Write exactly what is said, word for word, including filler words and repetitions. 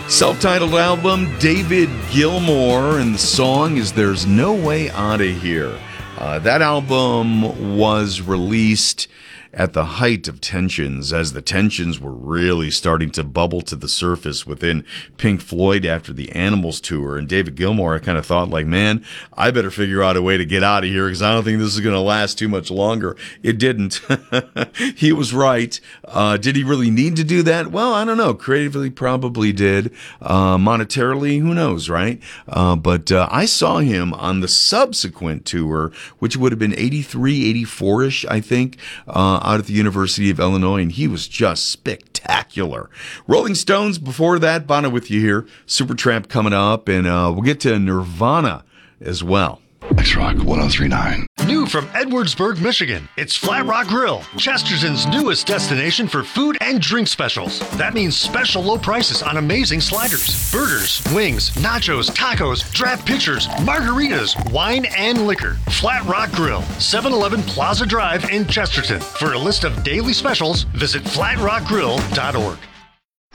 Self-titled album, David Gilmour, and the song is There's No Way Outta Here. Uh, that album was released at the height of tensions, as the tensions were really starting to bubble to the surface within Pink Floyd after the Animals tour. And David Gilmour kind of thought, like, man, I better figure out a way to get out of here because I don't think this is going to last too much longer. It didn't. He was right. Uh, did he really need to do that? Well, I don't know. Creatively, probably did. Uh, monetarily, who knows, right? Uh, but uh, I saw him on the subsequent tour, which would have been eighty-three, eighty-four-ish, I think, uh, out at the University of Illinois, and he was just spectacular. Rolling Stones before that, Bono with you here. Supertramp coming up, and uh, we'll get to Nirvana as well. X-Rock one oh three point nine. New from Edwardsburg, Michigan, it's Flat Rock Grill, Chesterton's newest destination for food and drink specials. That means special low prices on amazing sliders, burgers, wings, nachos, tacos, draft pitchers, margaritas, wine, and liquor. Flat Rock Grill, seven eleven Plaza Drive in Chesterton. For a list of daily specials, visit flat rock grill dot org.